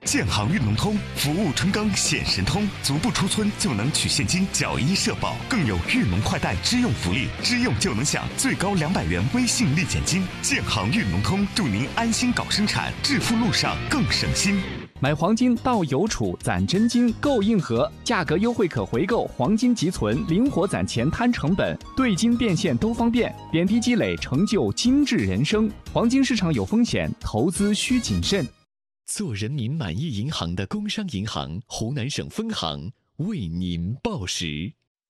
建行运农通，服务春耕显神通，足不出村就能取现金缴医社保，更有运农快贷支用福利，支用就能享最高200元微信立减金。建行运农通，祝您安心搞生产，致富路上更省心。 买黄金到邮储攒真金购硬核，价格优惠可回购，黄金即存，灵活攒钱摊成本，兑金变现都方便，点滴积累成就精致人生。黄金市场有风险，投资需谨慎。 做人民满意银行的工商银行湖南省分行为您报时。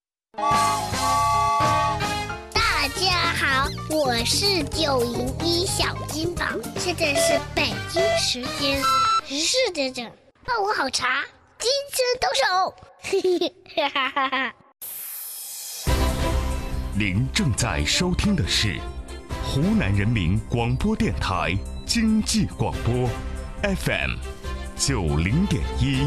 大家好，我是901小金宝，现在是北京时间14点整，帮我好茶，精神抖擞。 您正在收听的是湖南人民广播电台经济广播 FM 90.1。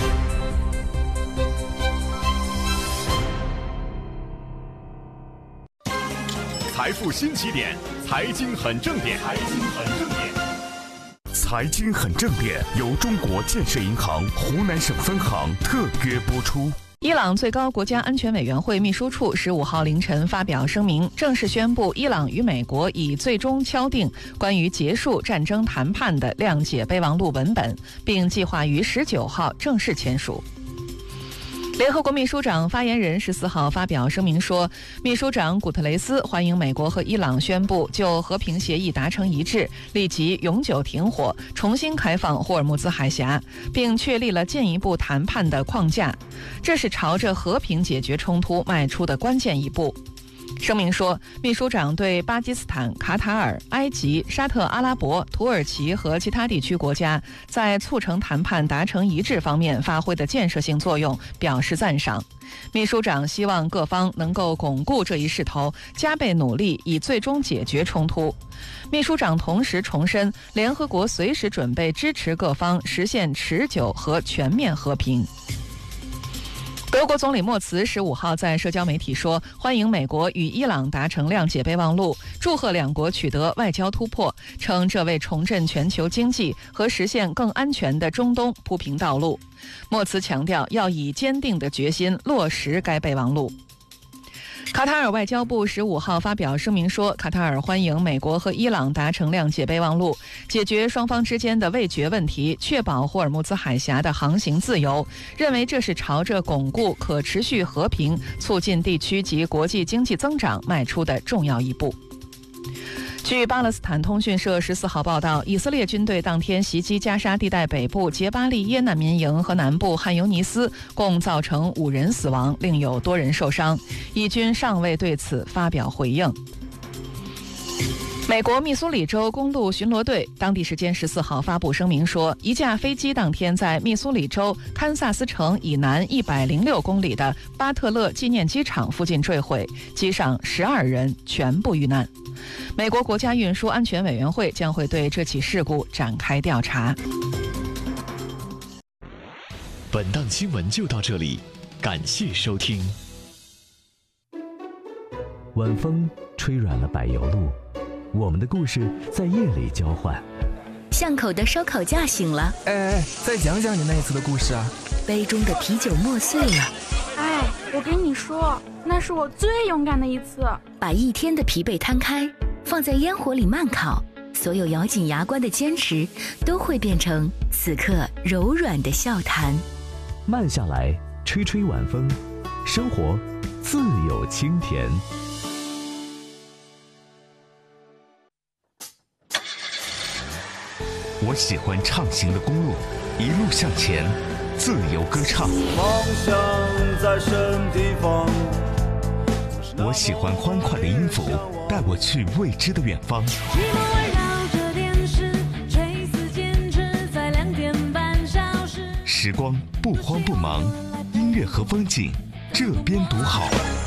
财富新起点，财经很正点，财经很正点。 财经很正点由中国建设银行湖南省分行特约播出。 伊朗最高国家安全委员会秘书处15号凌晨发表声明，正式宣布伊朗与美国已最终敲定关于结束战争谈判的谅解备忘录文本，并计划于19号正式签署。联合国秘书长发言人14号发表声明说，秘书长古特雷斯欢迎美国和伊朗宣布就和平协议达成一致，立即永久停火，重新开放霍尔木兹海峡，并确立了进一步谈判的框架，这是朝着和平解决冲突迈出的关键一步。声明说，秘书长对巴基斯坦、卡塔尔、埃及、沙特阿拉伯、土耳其和其他地区国家在促成谈判达成一致方面发挥的建设性作用表示赞赏。秘书长希望各方能够巩固这一势头，加倍努力以最终解决冲突。秘书长同时重申，联合国随时准备支持各方实现持久和全面和平。德国总理默茨15号在社交媒体说，欢迎美国与伊朗达成谅解备忘录，祝贺两国取得外交突破，称这为重振全球经济和实现更安全的中东铺平道路。默茨强调，要以坚定的决心落实该备忘录。卡塔尔外交部15号发表声明说，卡塔尔欢迎美国和伊朗达成谅解备忘录，解决双方之间的未决问题，确保霍尔木兹海峡的航行自由，认为这是朝着巩固可持续和平、促进地区及国际经济增长迈出的重要一步。据巴勒斯坦通讯社14号报道，以色列军队当天袭击加沙地带北部杰巴利耶难民营和南部汉尤尼斯，共造成5人死亡，另有多人受伤。以军尚未对此发表回应。美国密苏里州公路巡逻队当地时间14号发布声明说，一架飞机当天在密苏里州堪萨斯城以南106公里的巴特勒纪念机场附近坠毁，机上12人全部遇难。美国国家运输安全委员会将会对这起事故展开调查。 本档新闻就到这里，感谢收听。 晚风吹软了柏油路，我们的故事在夜里交换。 巷口的烧烤架醒了， 哎，再讲讲你那一次的故事啊。 杯中的啤酒磨碎了， 哎，我跟你说，那是我最勇敢的一次。 把一天的疲惫摊开，放在烟火里慢烤，所有咬紧牙关的坚持都会变成此刻柔软的笑谈。 慢下来，吹吹晚风，生活自有清甜。 我喜欢畅行的公路，一路向前，自由歌唱。 梦想在什么地方？ 我喜欢欢快的音符，带我去未知的远方。时光不慌不忙，音乐和风景，这边独好。